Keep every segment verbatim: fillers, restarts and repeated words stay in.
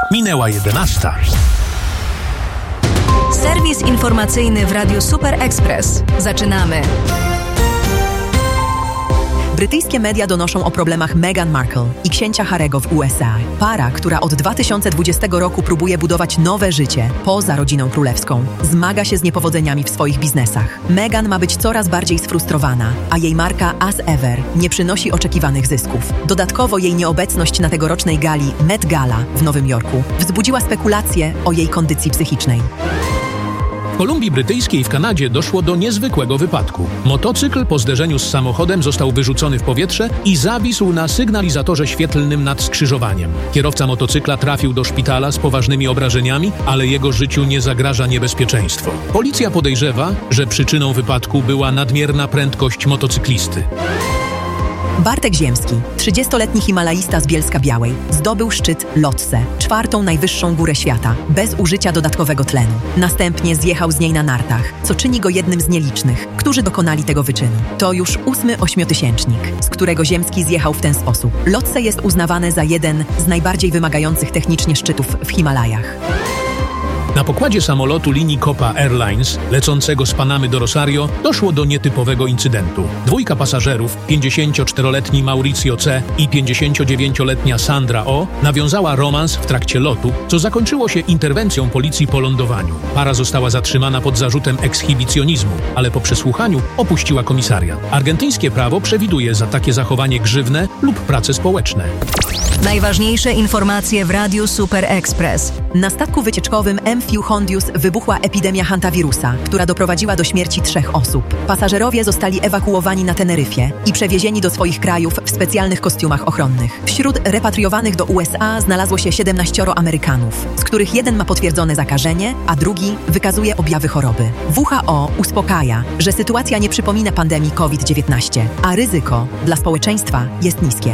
Minęła jedenasta. Serwis informacyjny w Radiu Super Express. Zaczynamy. Brytyjskie media donoszą o problemach Meghan Markle i księcia Harry'ego w U S A. Para, która od dwa tysiące dwudziestego roku próbuje budować nowe życie poza rodziną królewską, zmaga się z niepowodzeniami w swoich biznesach. Meghan ma być coraz bardziej sfrustrowana, a jej marka As Ever nie przynosi oczekiwanych zysków. Dodatkowo jej nieobecność na tegorocznej gali Met Gala w Nowym Jorku wzbudziła spekulacje o jej kondycji psychicznej. W Kolumbii Brytyjskiej w Kanadzie doszło do niezwykłego wypadku. Motocykl po zderzeniu z samochodem został wyrzucony w powietrze i zawisł na sygnalizatorze świetlnym nad skrzyżowaniem. Kierowca motocykla trafił do szpitala z poważnymi obrażeniami, ale jego życiu nie zagraża niebezpieczeństwo. Policja podejrzewa, że przyczyną wypadku była nadmierna prędkość motocyklisty. Bartek Ziemski, trzydziestoletni Himalajista z Bielska-Białej, zdobył szczyt Lhotse, czwartą najwyższą górę świata, bez użycia dodatkowego tlenu. Następnie zjechał z niej na nartach, co czyni go jednym z nielicznych, którzy dokonali tego wyczynu. To już ósmy ośmiotysięcznik, z którego Ziemski zjechał w ten sposób. Lhotse jest uznawane za jeden z najbardziej wymagających technicznie szczytów w Himalajach. Na pokładzie samolotu linii Copa Airlines, lecącego z Panamy do Rosario, doszło do nietypowego incydentu. Dwójka pasażerów, pięćdziesięcioczteroletni Mauricio C. i pięćdziesięciodziewięcioletnia Sandra O., nawiązała romans w trakcie lotu, co zakończyło się interwencją policji po lądowaniu. Para została zatrzymana pod zarzutem ekshibicjonizmu, ale po przesłuchaniu opuściła komisariat. Argentyńskie prawo przewiduje za takie zachowanie grzywne lub prace społeczne. Najważniejsze informacje w Radiu Super Express. Na statku wycieczkowym M V Hondius wybuchła epidemia hantawirusa, która doprowadziła do śmierci trzech osób. Pasażerowie zostali ewakuowani na Teneryfie i przewiezieni do swoich krajów w specjalnych kostiumach ochronnych. Wśród repatriowanych do U S A znalazło się siedemnaścioro Amerykanów, z których jeden ma potwierdzone zakażenie, a drugi wykazuje objawy choroby. W H O uspokaja, że sytuacja nie przypomina pandemii COVID dziewiętnaście, a ryzyko dla społeczeństwa jest niskie.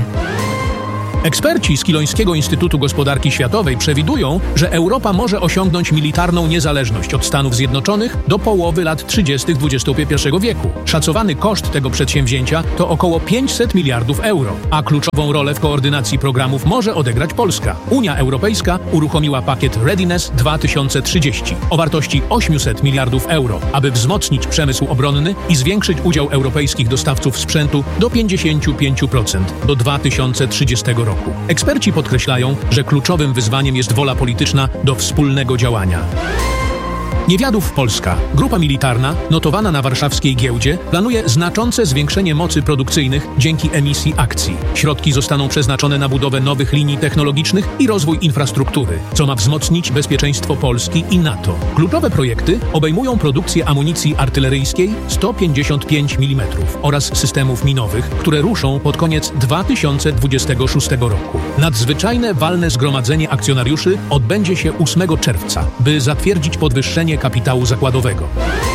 Eksperci z Kilońskiego Instytutu Gospodarki Światowej przewidują, że Europa może osiągnąć militarną niezależność od Stanów Zjednoczonych do połowy lat trzydziestych dwudziestego pierwszego wieku. Szacowany koszt tego przedsięwzięcia to około pięćset miliardów euro, a kluczową rolę w koordynacji programów może odegrać Polska. Unia Europejska uruchomiła pakiet Readiness dwa tysiące trzydzieści o wartości osiemset miliardów euro, aby wzmocnić przemysł obronny i zwiększyć udział europejskich dostawców sprzętu do pięćdziesiąt pięć procent do dwa tysiące trzydziestego roku. Eksperci podkreślają, że kluczowym wyzwaniem jest wola polityczna do wspólnego działania. Niewiadów Polska, grupa militarna, notowana na warszawskiej giełdzie, planuje znaczące zwiększenie mocy produkcyjnych dzięki emisji akcji. Środki zostaną przeznaczone na budowę nowych linii technologicznych i rozwój infrastruktury, co ma wzmocnić bezpieczeństwo Polski i NATO. Kluczowe projekty obejmują produkcję amunicji artyleryjskiej sto pięćdziesiąt pięć milimetrów oraz systemów minowych, które ruszą pod koniec dwa tysiące dwudziestego szóstego roku. Nadzwyczajne walne zgromadzenie akcjonariuszy odbędzie się ósmego czerwca, by zatwierdzić podwyższenie kapitału zakładowego.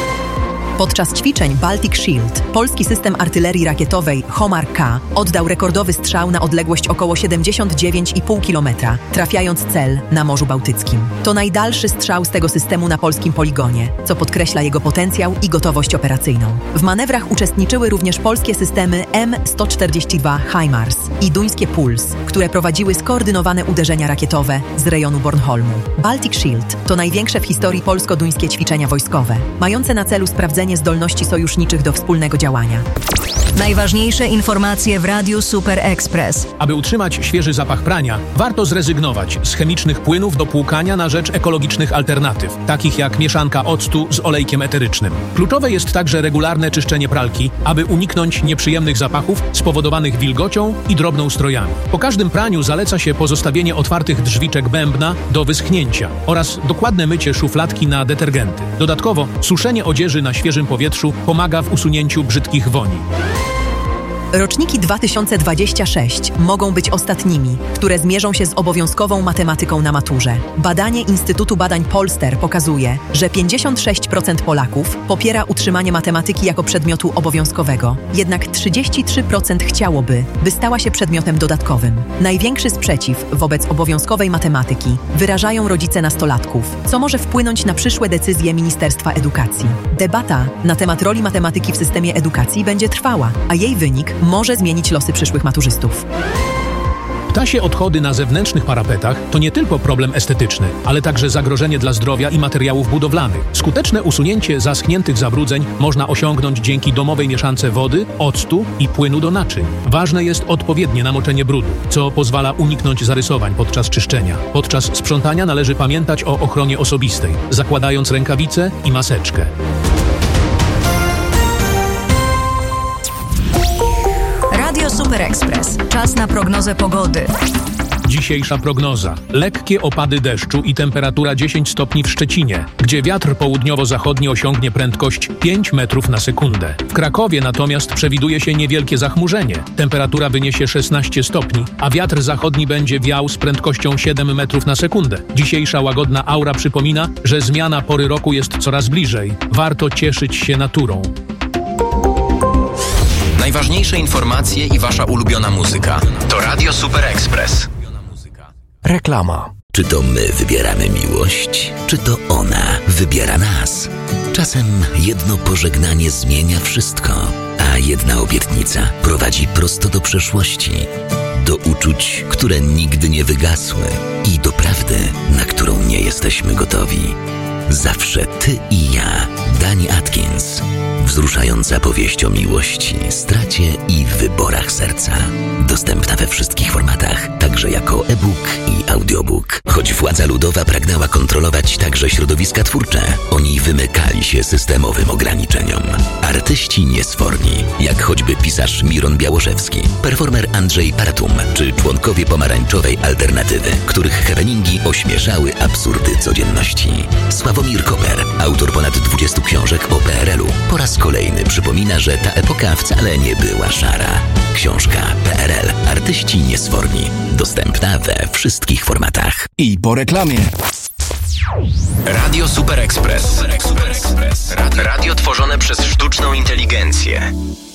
Podczas ćwiczeń Baltic Shield polski system artylerii rakietowej Homar K oddał rekordowy strzał na odległość około siedemdziesiąt dziewięć i pół kilometra, trafiając cel na Morzu Bałtyckim. To najdalszy strzał z tego systemu na polskim poligonie, co podkreśla jego potencjał i gotowość operacyjną. W manewrach uczestniczyły również polskie systemy M sto czterdzieści dwa HIMARS i duńskie Puls, które prowadziły skoordynowane uderzenia rakietowe z rejonu Bornholmu. Baltic Shield to największe w historii polsko-duńskie ćwiczenia wojskowe, mające na celu sprawdzenie zdolności sojuszniczych do wspólnego działania. Najważniejsze informacje w Radiu Super Express. Aby utrzymać świeży zapach prania, warto zrezygnować z chemicznych płynów do płukania na rzecz ekologicznych alternatyw, takich jak mieszanka octu z olejkiem eterycznym. Kluczowe jest także regularne czyszczenie pralki, aby uniknąć nieprzyjemnych zapachów spowodowanych wilgocią i drobnoustrojami. Po każdym praniu zaleca się pozostawienie otwartych drzwiczek bębna do wyschnięcia oraz dokładne mycie szufladki na detergenty. Dodatkowo suszenie odzieży na świeżym powietrzu pomaga w usunięciu brzydkich woni. Roczniki dwa tysiące dwudziesty szósty mogą być ostatnimi, które zmierzą się z obowiązkową matematyką na maturze. Badanie Instytutu Badań Polster pokazuje, że pięćdziesiąt sześć procent Polaków popiera utrzymanie matematyki jako przedmiotu obowiązkowego. Jednak trzydzieści trzy procent chciałoby, by stała się przedmiotem dodatkowym. Największy sprzeciw wobec obowiązkowej matematyki wyrażają rodzice nastolatków, co może wpłynąć na przyszłe decyzje Ministerstwa Edukacji. Debata na temat roli matematyki w systemie edukacji będzie trwała, a jej wynik może zmienić losy przyszłych maturzystów. Ptasie odchody na zewnętrznych parapetach to nie tylko problem estetyczny, ale także zagrożenie dla zdrowia i materiałów budowlanych. Skuteczne usunięcie zaschniętych zabrudzeń można osiągnąć dzięki domowej mieszance wody, octu i płynu do naczyń. Ważne jest odpowiednie namoczenie brudu, co pozwala uniknąć zarysowań podczas czyszczenia. Podczas sprzątania należy pamiętać o ochronie osobistej, zakładając rękawice i maseczkę. Radio Super Express. Czas na prognozę pogody. Dzisiejsza prognoza. Lekkie opady deszczu i temperatura dziesięć stopni w Szczecinie, gdzie wiatr południowo-zachodni osiągnie prędkość pięć metrów na sekundę. W Krakowie natomiast przewiduje się niewielkie zachmurzenie. Temperatura wyniesie szesnaście stopni, a wiatr zachodni będzie wiał z prędkością siedem metrów na sekundę. Dzisiejsza łagodna aura przypomina, że zmiana pory roku jest coraz bliżej. Warto cieszyć się naturą. Najważniejsze informacje i wasza ulubiona muzyka. To Radio Super Express. Reklama. Czy to my wybieramy miłość, czy to ona wybiera nas? Czasem jedno pożegnanie zmienia wszystko, a jedna obietnica prowadzi prosto do przeszłości, do uczuć, które nigdy nie wygasły i do prawdy, na którą nie jesteśmy gotowi. Zawsze ty i ja. Dani Atkins. Wzruszająca powieść o miłości, stracie i wyborach serca. Dostępna we wszystkich formatach, także jako e-book i audiobook. Choć władza ludowa pragnęła kontrolować także środowiska twórcze, oni wymykali się systemowym ograniczeniom. Artyści niesforni, jak choćby pisarz Miron Białoszewski, performer Andrzej Paratum, czy członkowie pomarańczowej alternatywy, których happeningi ośmieszały absurdy codzienności. Sławomir Koper, autor ponad dwudziestu książek o P R L u, po raz kolejny przypomina, że ta epoka wcale nie była szara. Książka P R L. Artyści niesforni. Dostępna we wszystkich formatach. I po reklamie. Radio Super Express. Radio tworzone przez sztuczną inteligencję.